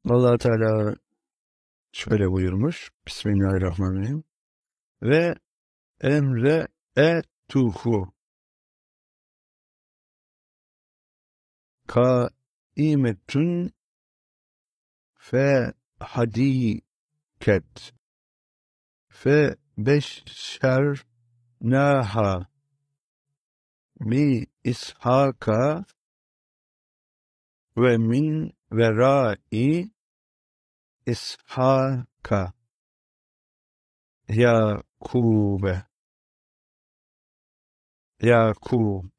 Allah Teala şöyle buyurmuş. Bismillahirrahmanirrahim. Ve emre etuhu kaimetun fe hadiket fe beşşernaha bi ishaka ve min verai ishaka Yakube Yakub